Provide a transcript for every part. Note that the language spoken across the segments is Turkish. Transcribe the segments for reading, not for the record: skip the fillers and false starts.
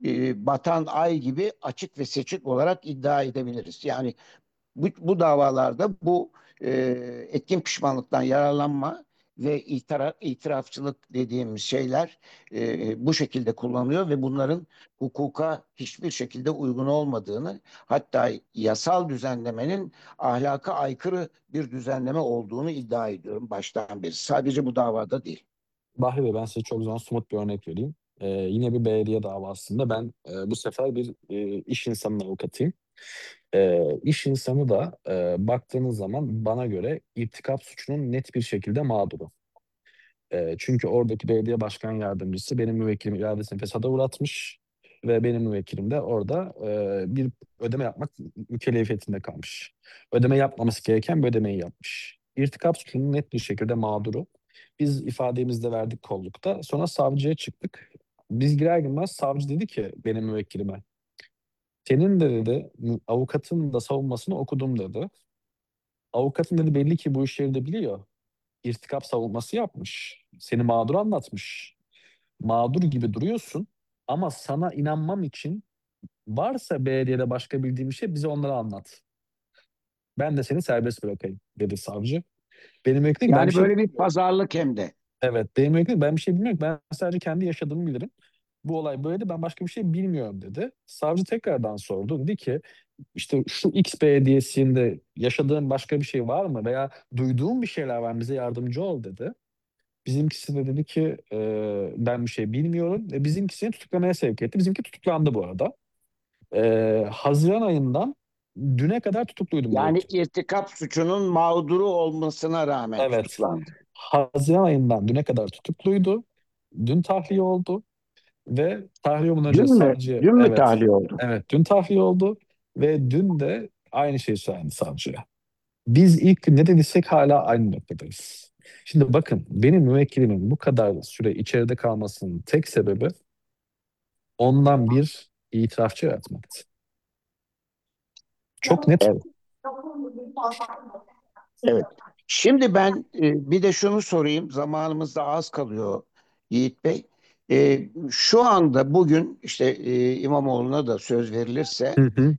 batan ay gibi açık ve seçik olarak iddia edebiliriz. Yani bu davalarda bu e, etkin pişmanlıktan yararlanma ve itirafçılık dediğimiz şeyler bu şekilde kullanılıyor ve bunların hukuka hiçbir şekilde uygun olmadığını, hatta yasal düzenlemenin ahlaka aykırı bir düzenleme olduğunu iddia ediyorum baştan beri. Sadece bu davada değil. Bahri Bey, ben size çok zaman somut bir örnek vereyim. Yine bir belediye davasında ben bu sefer bir iş insanının avukatıyım. İş insanı da baktığınız zaman bana göre irtikap suçunun net bir şekilde mağduru. Çünkü oradaki belediye başkan yardımcısı benim müvekkilim iradesini fesada uğratmış ve benim müvekkilim de orada bir ödeme yapmak mükellefiyetinde kalmış. Ödeme yapmaması gereken bir ödemeyi yapmış. İrtikap suçunun net bir şekilde mağduru. Biz ifademizi de verdik kollukta. Sonra savcıya çıktık. Biz girer girmez savcı dedi ki benim müvekkilime, senin de dedi avukatın da savunmasını okudum dedi. Avukatın dedi belli ki bu işleri de biliyor. İrtikap savunması yapmış. Seni mağdur anlatmış. Mağdur gibi duruyorsun ama sana inanmam için varsa belediyede başka bildiğim bir şey bize onları anlat. Ben de seni serbest bırakayım dedi savcı. Benim müvekkilim ben bir Yani şey böyle bir bilmiyorum. pazarlık hem de. Evet, benim müvekkilim ben bir şey bilmiyorum. Ben sadece kendi yaşadığımı bilirim. Bu olay böyle, ben başka bir şey bilmiyorum dedi. Savcı tekrardan sordu. Dedi ki işte şu X belediyesinde yaşadığın başka bir şey var mı veya duyduğun bir şeyler var mı, bize yardımcı ol dedi. Bizimkisi de dedi ki ben bir şey bilmiyorum ve bizimkisini tutuklamaya sevk etti. Bizimki tutuklandı bu arada. Haziran ayından düne kadar tutukluydu Yani müvekkil. irtikap suçunun mağduru olmasına rağmen Evet. tutuklandı. Haziran ayından düne kadar tutukluydu. Dün tahliye oldu ve tahliye olmadan önce Dün mü? savcı, Dün mü evet, tahliye oldu? evet, dün tahliye oldu ve dün de aynı şeyi söyledi savcıya. Biz ilk ne dediysek hala aynı noktadayız. Şimdi bakın, benim müvekkilimin bu kadar süre içeride kalmasının tek sebebi ondan bir itirafçı yaratmaktı. Çok net Evet. bu. Evet. Şimdi ben bir de şunu sorayım. Zamanımız da az kalıyor Yiğit Bey. Şu anda bugün işte İmamoğlu'na da söz verilirse Hı hı,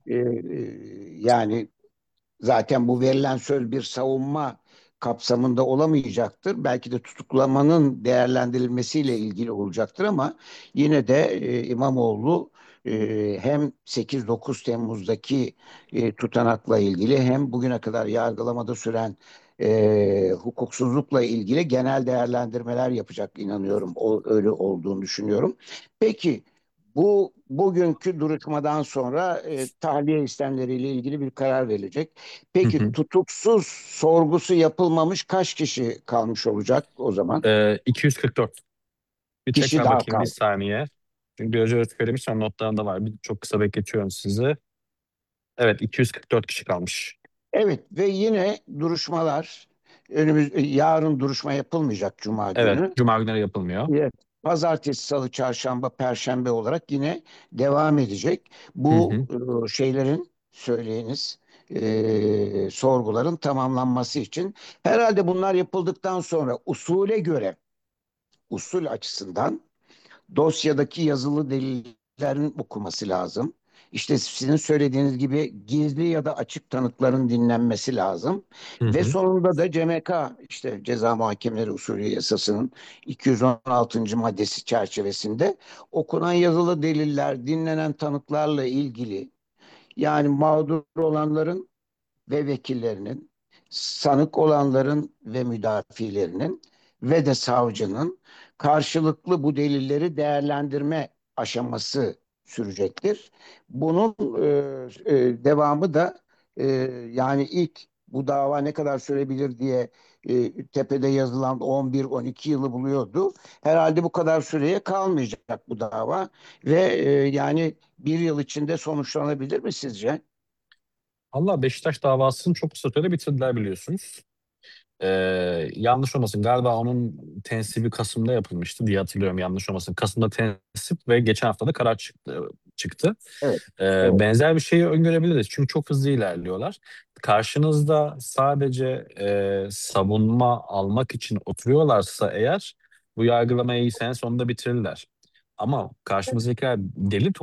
yani zaten bu verilen söz bir savunma kapsamında olamayacaktır. Belki de tutuklamanın değerlendirilmesiyle ilgili olacaktır ama yine de İmamoğlu hem 8-9 Temmuz'daki tutanakla ilgili hem bugüne kadar yargılamada süren hukuksuzlukla ilgili genel değerlendirmeler yapacak, inanıyorum. Öyle olduğunu düşünüyorum. Peki bu bugünkü duruşmadan sonra tahliye istemleriyle ilgili bir karar verilecek. hı Peki hı. tutuksuz sorgusu yapılmamış kaç kişi kalmış olacak o zaman? 244. Bir Kişi tekrar daha bakayım bir kaldı. saniye. Çünkü biraz önce söylemiştim, notlarında var. Çok kısa bekletiyorum sizi. Evet, 244 kişi kalmış. Evet ve yine duruşmalar yarın duruşma yapılmayacak Cuma Evet, günü. Cuma günleri yapılmıyor. Evet. Pazartesi, Salı, Çarşamba, Perşembe olarak yine devam edecek. Hı Bu hı, şeylerin söyleyiniz sorguların tamamlanması için herhalde bunlar yapıldıktan sonra usule göre usul açısından dosyadaki yazılı delillerin okunması lazım. İşte sizin söylediğiniz gibi gizli ya da açık tanıkların dinlenmesi lazım. hı Ve hı, sonunda da CMK işte Ceza Muhakemeleri Usulü Yasası'nın 216. maddesi çerçevesinde okunan yazılı deliller, dinlenen tanıklarla ilgili, yani mağdur olanların ve vekillerinin, sanık olanların ve müdafilerinin ve de savcının karşılıklı bu delilleri değerlendirme aşaması sürecektir. Bunun devamı da e, yani ilk bu dava ne kadar sürebilir diye tepede yazılan 11-12 yılı buluyordu. Herhalde bu kadar süreye kalmayacak bu dava ve yani bir yıl içinde sonuçlanabilir mi sizce? Allah, Beşiktaş davasını çok kısa sürede bitirdiler biliyorsunuz. Ee, Yanlış olmasın, galiba onun tensibi Kasım'da yapılmıştı diye hatırlıyorum, yanlış olmasın. Kasım'da tensip ve geçen hafta da karar çıktı. Evet. Evet. Benzer bir şeyi öngörebiliriz çünkü çok hızlı ilerliyorlar. Karşınızda sadece savunma almak için oturuyorlarsa eğer bu yargılamayı sene sonunda bitirirler. Ama karşımızdakiler delil